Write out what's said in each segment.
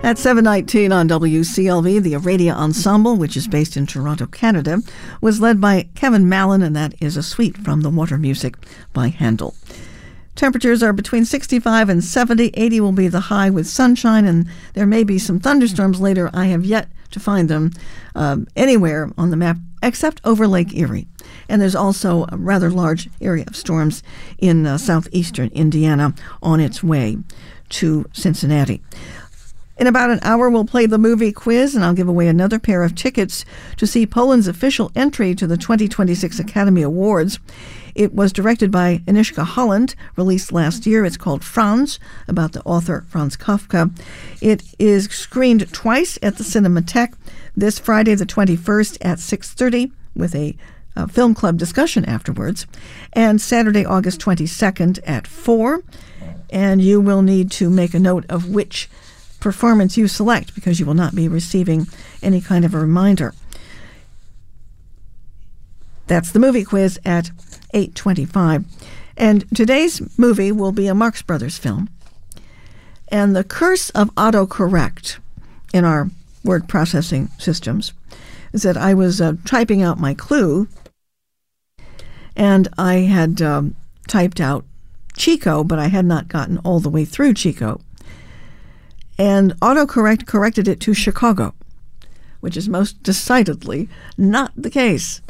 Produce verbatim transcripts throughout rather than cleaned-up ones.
At seven nineteen on W C L V, the Aradia Ensemble, which is based in Toronto, Canada, was led by Kevin Mallon, and that is a suite from the Water Music by Handel. Temperatures are between sixty-five and seventy. eighty will be the high with sunshine, and there may be some thunderstorms later. I have yet to find them um, anywhere on the map except over Lake Erie. And there's also a rather large area of storms in uh, southeastern Indiana on its way to Cincinnati. In about an hour, we'll play the movie quiz, and I'll give away another pair of tickets to see Poland's official entry to the twenty twenty-six Academy Awards. It was directed by Agnieszka Holland, released last year. It's called Franz, about the author Franz Kafka. It is screened twice at the Cinematheque, this Friday the twenty-first at six thirty with a uh, film club discussion afterwards, and Saturday, August twenty-second at four. And you will need to make a note of which performance you select, because you will not be receiving any kind of a reminder. That's the movie quiz at eight twenty-five. And today's movie will be a Marx Brothers film. And the curse of autocorrect in our word processing systems is that I was uh, typing out my clue, and I had um, typed out Chico, but I had not gotten all the way through Chico. And autocorrect corrected it to Chicago, which is most decidedly not the case.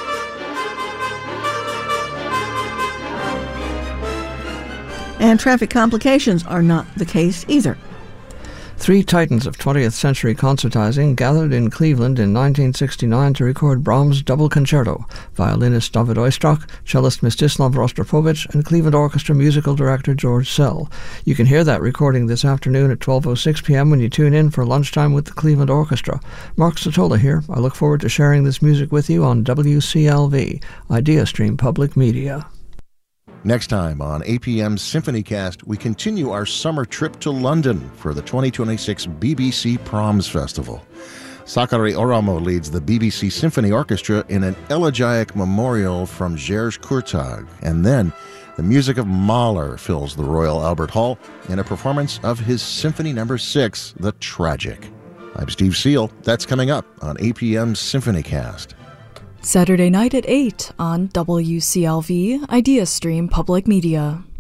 And traffic complications are not the case either. Three titans of twentieth century concertizing gathered in Cleveland in nineteen sixty-nine to record Brahms' Double Concerto. Violinist David Oistrakh, cellist Mstislav Rostropovich, and Cleveland Orchestra musical director George Sell. You can hear that recording this afternoon at twelve oh six p.m. when you tune in for Lunchtime with the Cleveland Orchestra. Mark Sotola here. I look forward to sharing this music with you on W C L V, IdeaStream Public Media. Next time on A P M's SymphonyCast, we continue our summer trip to London for the twenty twenty-six B B C Proms Festival. Sakari Oramo leads the B B C Symphony Orchestra in an elegiac memorial from Jerzy Kurtag. And then the music of Mahler fills the Royal Albert Hall in a performance of his Symphony Number six, The Tragic. I'm Steve Seal. That's coming up on A P M's SymphonyCast. Saturday night at eight on W C L V, IdeaStream Public Media.